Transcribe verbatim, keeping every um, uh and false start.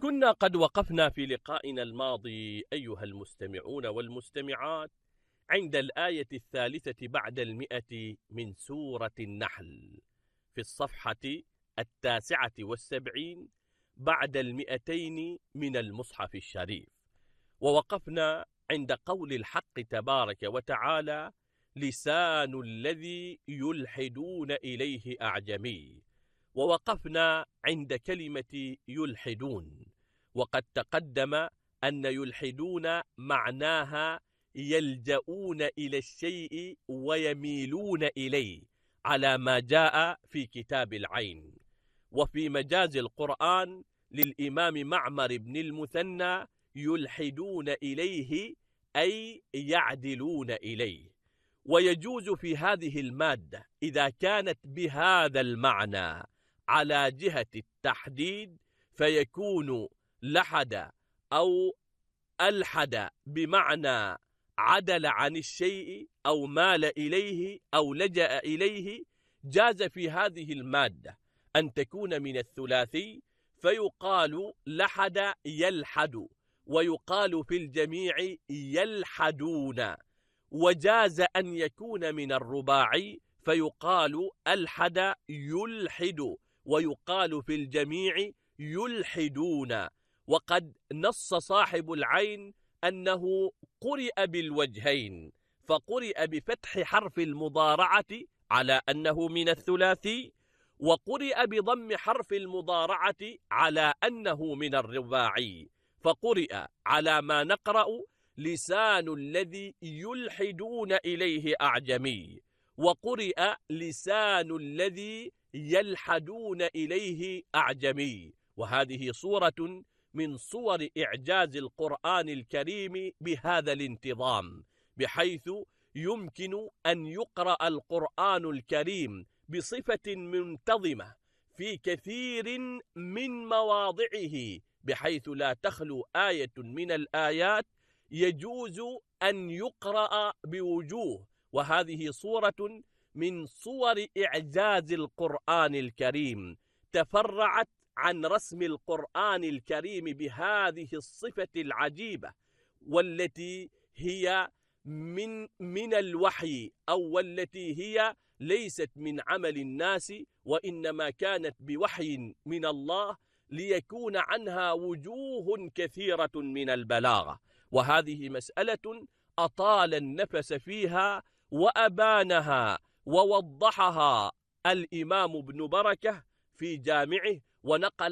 كنا قد وقفنا في لقائنا الماضي أيها المستمعون والمستمعات عند الآية الثالثة بعد المئة من سورة النحل في الصفحة التاسعة والسبعين بعد المئتين من المصحف الشريف، ووقفنا عند قول الحق تبارك وتعالى: لسان الذي يلحدون إليه أعجمي. ووقفنا عند كلمة يلحدون، وقد تقدم أن يلحدون معناها يلجؤون إلى الشيء ويميلون إليه على ما جاء في كتاب العين. وفي مجاز القرآن للإمام معمر بن المثنى يلحدون إليه أي يعدلون إليه. ويجوز في هذه المادة إذا كانت بهذا المعنى على جهة التحديد فيكون لحد أو ألحد بمعنى عدل عن الشيء أو مال إليه أو لجأ إليه. جاز في هذه المادة أن تكون من الثلاثي فيقال لحد يلحد، ويقال في الجميع يلحدون. وجاز أن يكون من الرباعي فيقال ألحد يلحد، ويقال في الجميع يلحدون. وقد نص صاحب العين أنه قرئ بالوجهين، فقرئ بفتح حرف المضارعة على أنه من الثلاثي، وقرئ بضم حرف المضارعة على أنه من الرباعي، فقرئ على ما نقرأ: لسان الذي يلحدون إليه أعجمي، وقرئ لسان الذي يلحدون إليه أعجمي. وهذه صورة من صور إعجاز القرآن الكريم بهذا الانتظام، بحيث يمكن أن يقرأ القرآن الكريم بصفة منتظمة في كثير من مواضعه، بحيث لا تخلو آية من الآيات يجوز أن يقرأ بوجوه. وهذه صورة من صور إعجاز القرآن الكريم تفرعت عن رسم القرآن الكريم بهذه الصفة العجيبة، والتي هي من من الوحي، أو والتي هي ليست من عمل الناس، وإنما كانت بوحي من الله ليكون عنها وجوه كثيرة من البلاغة. وهذه مسألة أطال النفس فيها وأبانها ووضحها الإمام ابن بركة في جامعه، ونقل